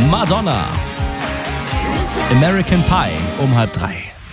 Madonna. American Pie um 2:30.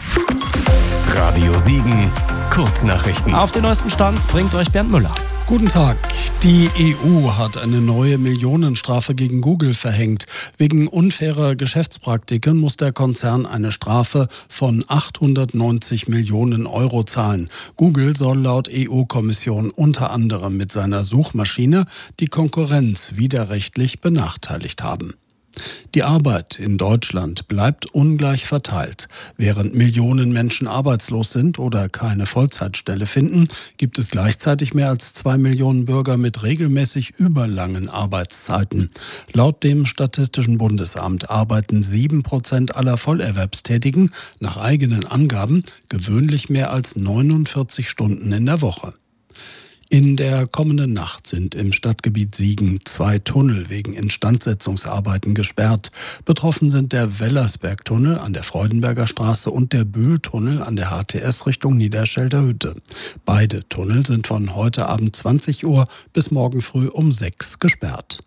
Radio Siegen, Kurznachrichten. Auf den neuesten Stand bringt euch Bernd Müller. Guten Tag. Die EU hat eine neue Millionenstrafe gegen Google verhängt. Wegen unfairer Geschäftspraktiken muss der Konzern eine Strafe von 890 Millionen Euro zahlen. Google soll laut EU-Kommission unter anderem mit seiner Suchmaschine die Konkurrenz widerrechtlich benachteiligt haben. Die Arbeit in Deutschland bleibt ungleich verteilt. Während Millionen Menschen arbeitslos sind oder keine Vollzeitstelle finden, gibt es gleichzeitig mehr als 2 Millionen Bürger mit regelmäßig überlangen Arbeitszeiten. Laut dem Statistischen Bundesamt arbeiten 7% aller Vollerwerbstätigen nach eigenen Angaben gewöhnlich mehr als 49 Stunden in der Woche. In der kommenden Nacht sind im Stadtgebiet Siegen 2 Tunnel wegen Instandsetzungsarbeiten gesperrt. Betroffen sind der Wellersberg-Tunnel an der Freudenberger Straße und der Bühl-Tunnel an der HTS Richtung Niederschelder Hütte. Beide Tunnel sind von heute Abend 20 Uhr bis morgen früh um 6 gesperrt.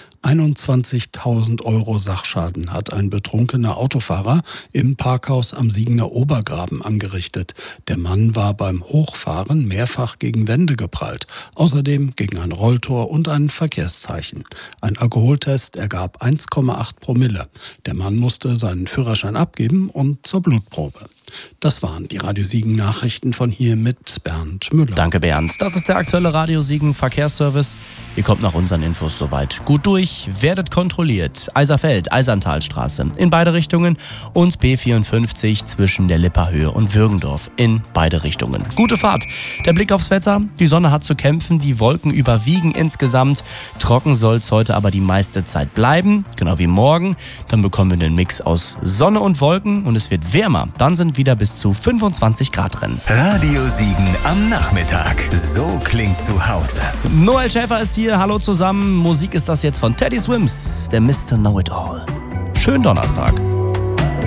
21.000 Euro Sachschaden hat ein betrunkener Autofahrer im Parkhaus am Siegener Obergraben angerichtet. Der Mann war beim Hochfahren mehrfach gegen Wände geprallt, außerdem gegen ein Rolltor und ein Verkehrszeichen. Ein Alkoholtest ergab 1,8 Promille. Der Mann musste seinen Führerschein abgeben und zur Blutprobe. Das waren die Radio Siegen Nachrichten von hier mit Bernd Müller. Danke Bernd. Das ist der aktuelle Radio Siegen Verkehrsservice. Ihr kommt nach unseren Infos soweit gut durch. Werdet kontrolliert. Eiserfeld, Eiserntalstraße in beide Richtungen und B54 zwischen der Lipperhöhe und Würgendorf in beide Richtungen. Gute Fahrt. Der Blick aufs Wetter. Die Sonne hat zu kämpfen. Die Wolken überwiegen insgesamt. Trocken soll es heute aber die meiste Zeit bleiben. Genau wie morgen. Dann bekommen wir einen Mix aus Sonne und Wolken und es wird wärmer. Dann sind wieder bis zu 25 Grad drin. Radio Siegen am Nachmittag. So klingt zu Hause. Noel Schäfer ist hier. Hallo zusammen. Musik ist das jetzt von Teddy Swims, der Mr. Know-It-All. Schönen Donnerstag.